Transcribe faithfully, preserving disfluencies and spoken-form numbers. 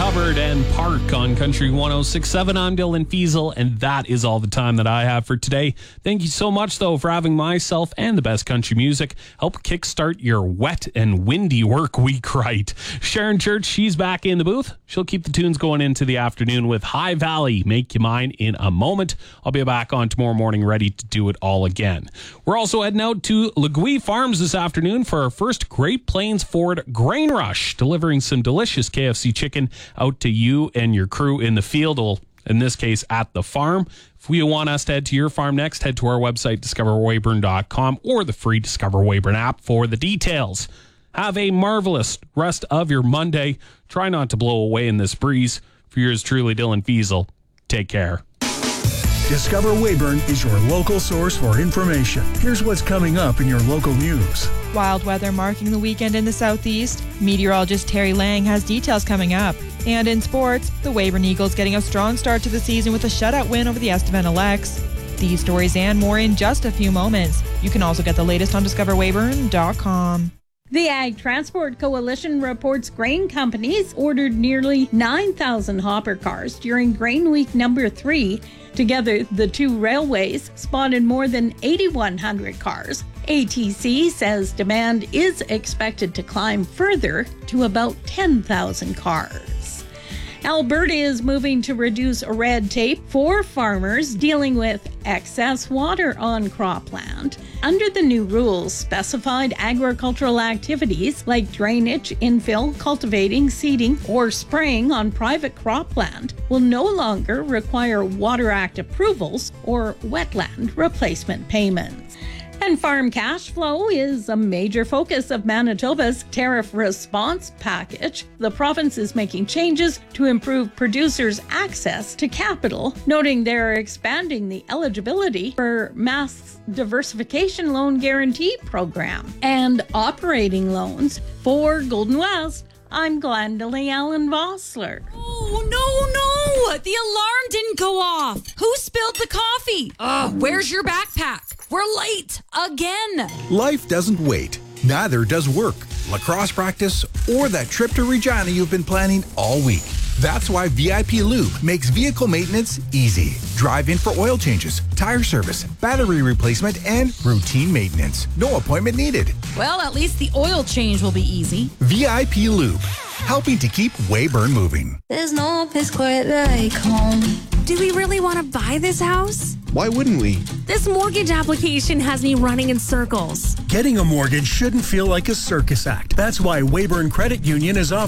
Hubbard and Park on Country one oh six point seven. I'm Dylan Fiesel, and that is all the time that I have for today. Thank you so much, though, for having myself and the best country music help kickstart your wet and windy work week right. Sharon Church, she's back in the booth. She'll keep the tunes going into the afternoon with High Valley, Make You Mine in a moment. I'll be back on tomorrow morning ready to do it all again. We're also heading out to Lagui Farms this afternoon for our first Great Plains Ford Grain Rush, delivering some delicious K F C chicken out to you and your crew in the field, or in this case at the farm. If you want us to head to your farm next, head to our website, discover weyburn dot com, or the free Discover Weyburn app for the details. Have a marvelous rest of your Monday. Try not to blow away in this breeze. For yours truly, Dylan Fiesel, take care. Discover Weyburn is your local source for information. Here's what's coming up in your local news. Wild weather marking the weekend in the southeast. Meteorologist Terry Lang has details coming up. And in sports, the Weyburn Eagles getting a strong start to the season with a shutout win over the Estevan Elects. These stories and more in just a few moments. You can also get the latest on discover weyburn dot com. The Ag Transport Coalition reports grain companies ordered nearly nine thousand hopper cars during Grain Week number three. Together, the two railways spotted more than eighty-one hundred cars. A T C says demand is expected to climb further to about ten thousand cars. Alberta is moving to reduce red tape for farmers dealing with excess water on cropland. Under the new rules, specified agricultural activities like drainage, infill, cultivating, seeding, or spraying on private cropland will no longer require Water Act approvals or wetland replacement payments. And farm cash flow is a major focus of Manitoba's tariff response package. The province is making changes to improve producers' access to capital, noting they're expanding the eligibility for Mass Diversification Loan Guarantee Program and operating loans for Golden West. I'm Glendalee Allen Vossler. Oh, no, no! The alarm didn't go off. Who spilled the coffee? Ugh, where's your backpack? We're late again. Life doesn't wait. Neither does work, lacrosse practice, or that trip to Regina you've been planning all week. That's why V I P Lube makes vehicle maintenance easy. Drive in for oil changes, tire service, battery replacement, and routine maintenance. No appointment needed. Well, at least the oil change will be easy. V I P Lube, helping to keep Weyburn moving. There's no place quite like home. Do we really want to buy this house? Why wouldn't we? This mortgage application has me running in circles. Getting a mortgage shouldn't feel like a circus act. That's why Weyburn Credit Union is offering